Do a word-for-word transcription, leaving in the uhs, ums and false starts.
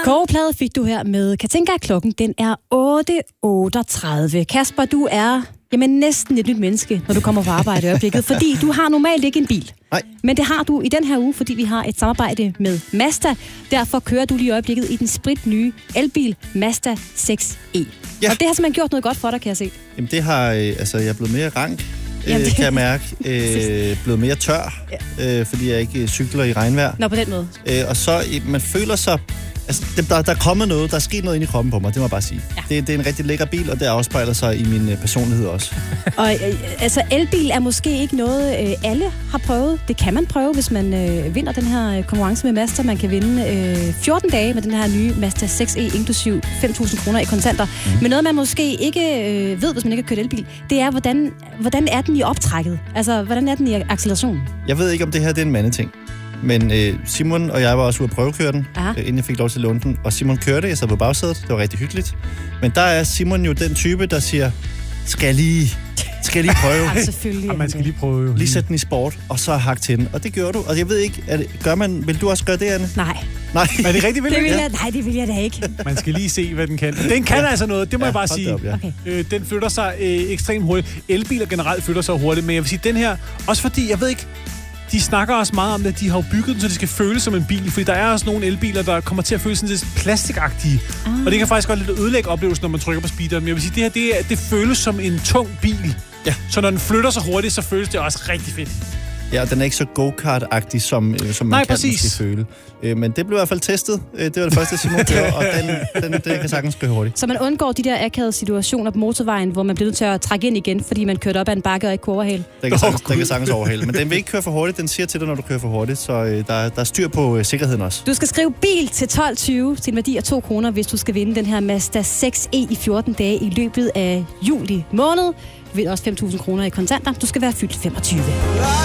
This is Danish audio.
Kogeplade fik du her med Katinka. Klokken den er otte otteogtredive. Kasper, du er jamen, næsten et nyt menneske, når du kommer på arbejde i øjeblikket, fordi du har normalt ikke en bil. Nej. Men det har du i den her uge, fordi vi har et samarbejde med Mazda. Derfor kører du lige i øjeblikket i den spritnye elbil Mazda seks E. Ja. Og det har simpelthen gjort noget godt for dig, kan jeg se. Jamen det har, øh, altså jeg er blevet mere rank, øh, Jamen, det... kan jeg mærke. Øh, blevet mere tør, ja. øh, fordi jeg ikke cykler i regnvejr. Nå, på den måde. Øh, og så, man føler sig... Altså, der, der er kommet noget, der er sket noget inde i kroppen på mig, det må jeg bare sige. Ja. Det, det er en rigtig lækker bil, og det afspejler sig i min øh, personlighed også. Og øh, altså, elbil er måske ikke noget, øh, alle har prøvet. Det kan man prøve, hvis man øh, vinder den her konkurrence med Mazda. Man kan vinde øh, fjorten dage med den her nye Mazda seks E, inklusiv fem tusind kroner i kontanter. Mm. Men noget, man måske ikke øh, ved, hvis man ikke har kørt elbil, det er, hvordan, hvordan er den i optrækket? Altså, hvordan er den i accelerationen? Jeg ved ikke, om det her det er en mandeting. Men øh, Simon og jeg var også ude at prøvekøre den, øh, inden jeg fik lov til at låne den. Og Simon kørte, jeg sad på bagsædet, det var rigtig hyggeligt. Men der er Simon jo den type, der siger, skal jeg lige, skal jeg lige prøve? Ja, selvfølgelig. Og man skal lige prøve. Jo. Lige sætte den i sport, og så hak til den. Og det gør du. Og jeg ved ikke, er det, gør man, vil du også gøre det, Anne? Nej. Nej. Er det rigtigt, vil det vil jeg? jeg, nej, det vil jeg da ikke. Man skal lige se, hvad den kan. Den kan ja. altså noget, det må ja, jeg bare sige. Op, ja. Okay. øh, den flytter sig øh, ekstremt hurtigt. Elbiler generelt flytter sig hurtigt, men jeg vil sige, den her, også fordi, jeg ved ikke, de snakker også meget om det, de har bygget den, så det skal føles som en bil, fordi der er også nogle elbiler, der kommer til at føles sådan lidt plastikagtige. Ah. Og det kan faktisk godt lidt ødelægge oplevelsen, når man trykker på speederen. Men jeg vil sige, det her, det, er, det føles som en tung bil. Ja. Så når den flytter sig hurtigt, så føles det også rigtig fedt. Ja, den er ikke så go-kart-agtig, som, øh, som man Nej, kan præcis. måske føle. Øh, men det blev i hvert fald testet. Øh, det var det første, Simon gjorde, og den, den, den kan sagtens køre hurtigt. Så man undgår de der akavede situationer på motorvejen, hvor man bliver nødt til at trække ind igen, fordi man kørte op ad en bakke og ikke kunne overhale. Den kan, sagtens, den kan sagtens overhale, men den vil ikke køre for hurtigt. Den siger til dig, når du kører for hurtigt, så øh, der, der er styr på øh, sikkerheden også. Du skal skrive bil til tolv tyve til en værdi af to kroner, hvis du skal vinde den her Mazda seks E i fjorten dage i løbet af juli måned. Du vinder også fem tusind kroner i kontanter. Du skal være fyldt femogtyve.